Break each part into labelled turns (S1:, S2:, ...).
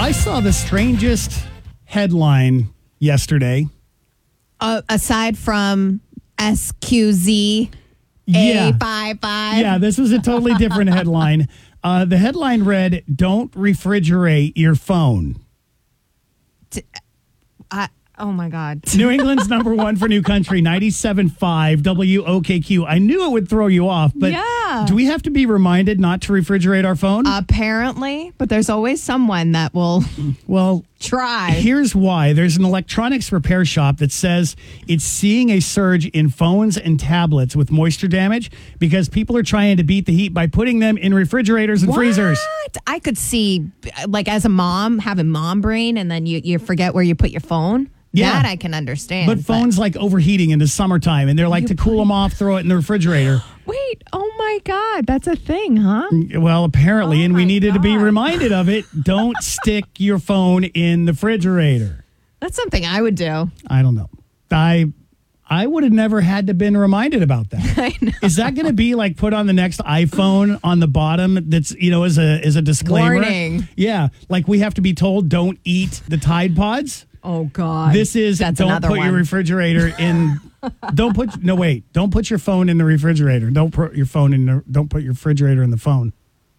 S1: I saw the strangest headline yesterday.
S2: Aside from SQZ
S1: Yeah.
S2: A55.
S1: Yeah, this was a totally different headline. The headline read, "Don't refrigerate your phone."
S2: Oh, my God.
S1: New England's number one for New Country, 97.5 WOKQ. I knew it would throw you off, but
S2: Yeah.
S1: do we have to be reminded not to refrigerate our phone?
S2: Apparently, but there's always someone that will
S1: Well,
S2: try.
S1: here's why. There's an electronics repair shop that says it's seeing a surge in phones and tablets with moisture damage because people are trying to beat the heat by putting them in refrigerators and freezers.
S2: I could see, like, as a mom, having mom brain, and then you forget where you put your phone.
S1: Yeah.
S2: That I can understand.
S1: But phones like overheating in the summertime, and they're like to cool them off, throw it in the refrigerator.
S2: Wait, oh my God, that's a thing, huh?
S1: Well, apparently,
S2: Oh
S1: and we
S2: my
S1: needed to be
S2: God.
S1: reminded of it. Don't stick your phone in the refrigerator.
S2: That's something I would do.
S1: I don't know. I would have never had to been reminded about that.
S2: I know.
S1: Is that going to be like put on the next iPhone on the bottom? That's as a disclaimer.
S2: Warning.
S1: Yeah, like we have to be told don't eat the Tide Pods.
S2: Oh God,
S1: That's
S2: that's
S1: don't
S2: another
S1: put
S2: one.
S1: your refrigerator in. Don't put your phone in the refrigerator. Don't put your phone in. Don't put your refrigerator in the phone.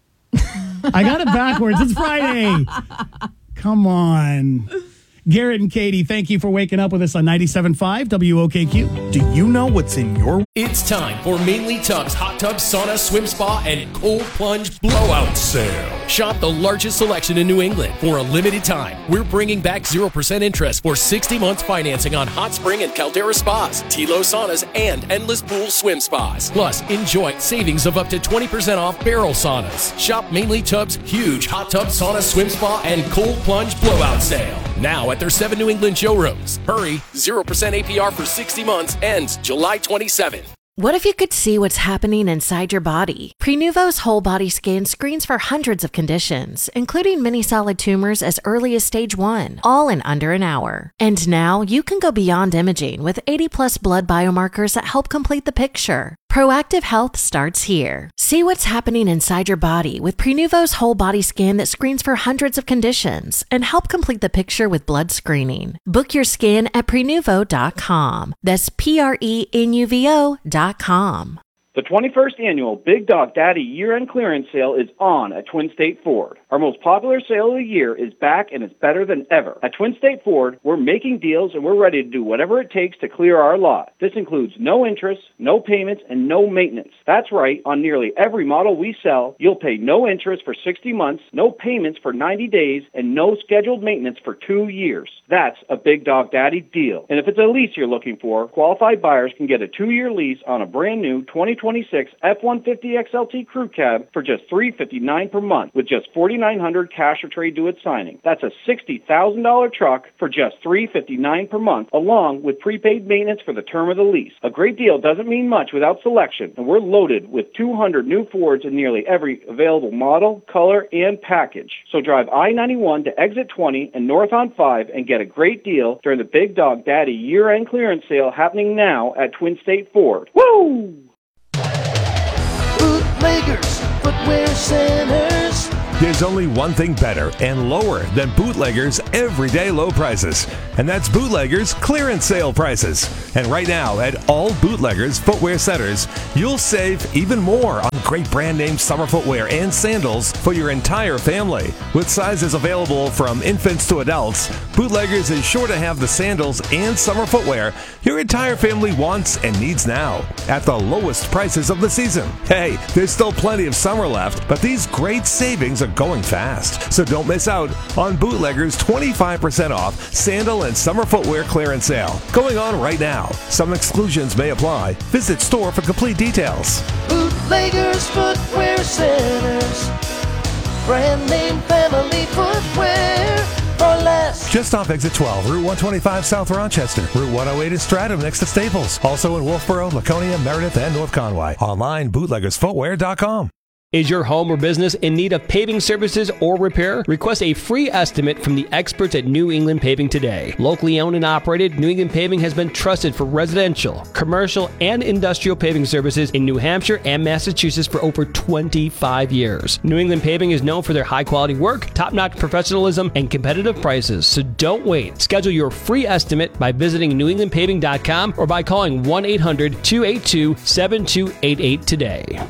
S1: I got it backwards. It's Friday. Come on. Garrett and Katie, thank you for waking up with us on 97.5 WOKQ.
S3: Do you know what's in your...
S4: It's time for Mainly Tubs Hot Tub Sauna Swim Spa and Cold Plunge Blowout Sale. Shop the largest selection in New England for a limited time. We're bringing back 0% interest for 60 months financing on Hot Spring and Caldera Spas, Tilo Saunas, and Endless Pool Swim Spas. Plus, enjoy savings of up to 20% off barrel saunas. Shop Mainly Tubs' huge Hot Tub Sauna Swim Spa and Cold Plunge Blowout Sale. Now at their 7 New England showrooms. Hurry, 0% APR for 60 months ends July 27th.
S5: What if you could see what's happening inside your body? Prenuvo's whole body scan screens for hundreds of conditions, including many solid tumors as early as stage 1, all in under an hour. And now you can go beyond imaging with 80+ blood biomarkers that help complete the picture. Proactive health starts here. See what's happening inside your body with Prenuvo's whole body scan that screens for hundreds of conditions and help complete the picture with blood screening. Book your scan at Prenuvo.com. That's Prenuvo.com.
S6: The 21st annual Big Dog Daddy year-end clearance sale is on at Twin State Ford. Our most popular sale of the year is back and it's better than ever. At Twin State Ford, we're making deals and we're ready to do whatever it takes to clear our lot. This includes no interest, no payments, and no maintenance. That's right, on nearly every model we sell, you'll pay no interest for 60 months, no payments for 90 days, and no scheduled maintenance for 2 years. That's a Big Dog Daddy deal. And if it's a lease you're looking for, qualified buyers can get a 2-year lease on a brand new 2026 F-150 XLT Crew Cab for just $359 per month with just $4,900 cash or trade due at signing. That's a $60,000 truck for just $359 per month, along with prepaid maintenance for the term of the lease. A great deal doesn't mean much without selection, and we're loaded with 200 new Fords in nearly every available model, color, and package. So drive I-91 to exit 20 and north on 5 and get a great deal during the Big Dog Daddy year-end clearance sale happening now at Twin State Ford. Woo!
S7: Bootleggers, footwear centers.
S3: There's only one thing better and lower than Bootleggers' everyday low prices, and that's Bootleggers' clearance sale prices. And right now, at all Bootleggers footwear centers, you'll save even more on great brand name summer footwear and sandals for your entire family. With sizes available from infants to adults, Bootleggers is sure to have the sandals and summer footwear your entire family wants and needs now at the lowest prices of the season. Hey, there's still plenty of summer left, but these great savings are going fast. So don't miss out on Bootleggers' 25% off sandal and summer footwear clearance sale going on right now. Some exclusions may apply. Visit store for complete details.
S7: Bootleggers, footwear centers. Brand name family footwear for less.
S3: Just off exit 12, Route 125 South Rochester, Route 108 in Stratham next to Staples. Also in Wolfboro, Laconia, Meredith, and North Conway. Online, bootleggersfootwear.com.
S8: Is your home or business in need of paving services or repair? Request a free estimate from the experts at New England Paving today. Locally owned and operated, New England Paving has been trusted for residential, commercial, and industrial paving services in New Hampshire and Massachusetts for over 25 years. New England Paving is known for their high-quality work, top-notch professionalism, and competitive prices, so don't wait. Schedule your free estimate by visiting newenglandpaving.com or by calling 1-800-282-7288 today.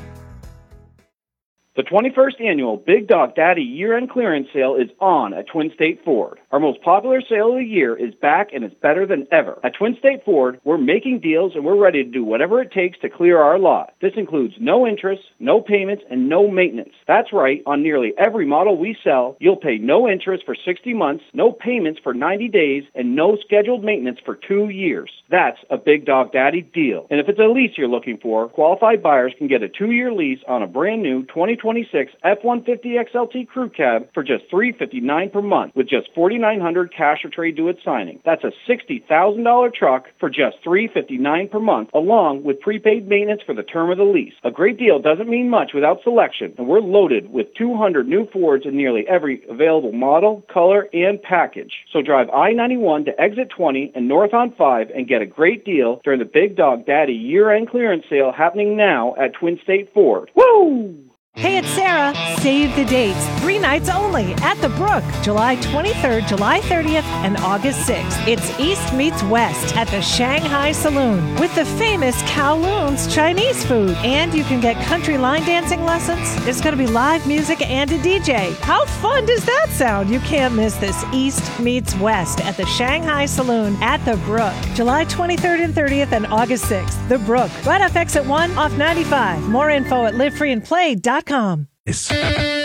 S6: The 21st annual Big Dog Daddy year-end clearance sale is on at Twin State Ford. Our most popular sale of the year is back and it's better than ever. At Twin State Ford, we're making deals and we're ready to do whatever it takes to clear our lot. This includes no interest, no payments, and no maintenance. That's right, on nearly every model we sell, you'll pay no interest for 60 months, no payments for 90 days, and no scheduled maintenance for 2 years. That's a Big Dog Daddy deal. And if it's a lease you're looking for, qualified buyers can get a 2-year lease on a brand new 2026 F-150 XLT Crew Cab for just $359 per month with just $4,900 cash or trade due at signing. That's a $60,000 truck for just $359 per month, along with prepaid maintenance for the term of the lease. A great deal doesn't mean much without selection, and we're loaded with 200 new Fords in nearly every available model, color, and package. So drive I-91 to exit 20 and north on 5 and get a great deal during the Big Dog Daddy year-end clearance sale happening now at Twin State Ford. Woo!
S9: Hey, it's Sarah. Save the dates. 3 nights only at the Brook, July 23rd, July 30th, and August 6th. It's East meets West at the Shanghai Saloon with the famous Kowloon's Chinese food. And you can get country line dancing lessons. There's going to be live music and a DJ. How fun does that sound? You can't miss this East meets West at the Shanghai Saloon at the Brook, July 23rd and 30th, and August 6th. The Brook, right off exit 1 off 95. More info at livefreeandplay.com.